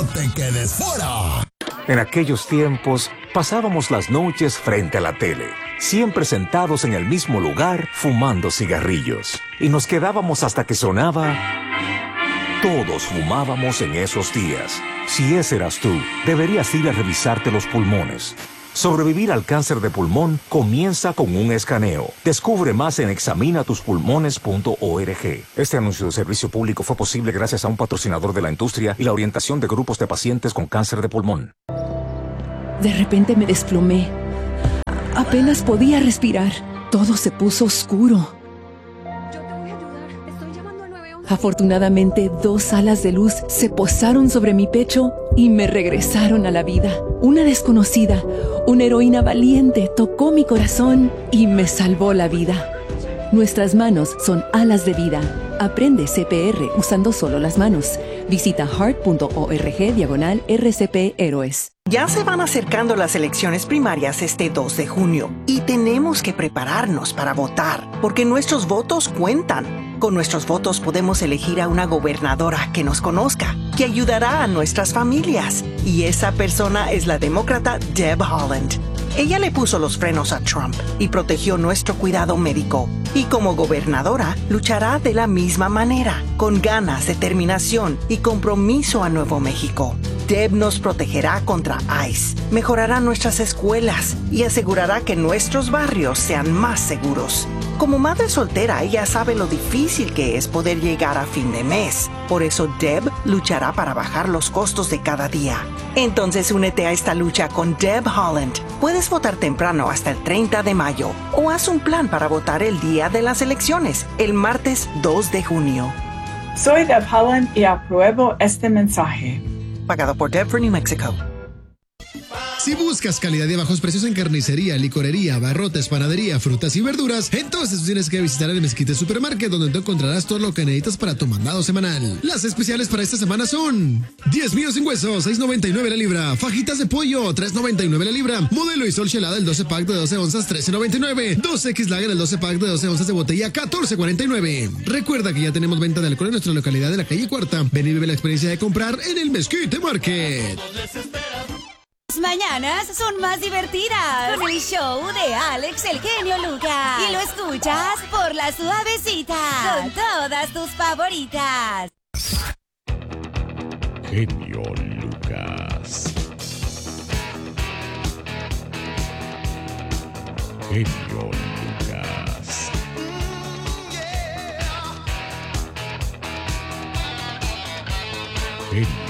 te quedes fuera. En aquellos tiempos, pasábamos las noches frente a la tele, siempre sentados en el mismo lugar, fumando cigarrillos. Y nos quedábamos hasta que sonaba... Todos fumábamos en esos días. Si ese eras tú, deberías ir a revisarte los pulmones. Sobrevivir al cáncer de pulmón comienza con un escaneo. Descubre más en examinatuspulmones.org. Este anuncio de servicio público fue posible gracias a un patrocinador de la industria y la orientación de grupos de pacientes con cáncer de pulmón. De repente me desplomé. Apenas podía respirar. Todo se puso oscuro. Afortunadamente, 2 alas de luz se posaron sobre mi pecho y me regresaron a la vida. Una desconocida, una heroína valiente, tocó mi corazón y me salvó la vida. Nuestras manos son alas de vida. Aprende CPR usando solo las manos. Visita heart.org/RCP Héroes. Ya se van acercando las elecciones primarias este 2 de junio y tenemos que prepararnos para votar, porque nuestros votos cuentan. Con nuestros votos podemos elegir a una gobernadora que nos conozca, que ayudará a nuestras familias. Y esa persona es la demócrata Deb Haaland. Ella le puso los frenos a Trump y protegió nuestro cuidado médico. Y como gobernadora, luchará de la misma manera, con ganas, determinación y compromiso a Nuevo México. Deb nos protegerá contra ICE, mejorará nuestras escuelas y asegurará que nuestros barrios sean más seguros. Como madre soltera, ella sabe lo difícil que es poder llegar a fin de mes. Por eso Deb luchará para bajar los costos de cada día. Entonces únete a esta lucha con Deb Haaland. Puedes votar temprano hasta el 30 de mayo o haz un plan para votar el día de las elecciones, el martes 2 de junio. Soy Deb Haaland y apruebo este mensaje. Pagado por Deb for New Mexico. Si buscas calidad y bajos precios en carnicería, licorería, barrotes, panadería, frutas y verduras, entonces tú tienes que visitar el Mezquite Supermarket, donde tú encontrarás todo lo que necesitas para tu mandado semanal. Las especiales para esta semana son 10 míos sin hueso, $6.99 la libra, fajitas de pollo, $3.99 la libra, modelo y sol chelada el 12 pack de 12 onzas, $13.99, 2X Lager el 12 pack de 12 onzas de botella, $14.49. Recuerda que ya tenemos venta de alcohol en nuestra localidad de la calle Cuarta. Ven y vive la experiencia de comprar en el Mezquite Market. Las mañanas son más divertidas con el show de Alex el Genio Lucas. Y lo escuchas por La Suavecita con todas tus favoritas. Genio Lucas. Genio Lucas. Genio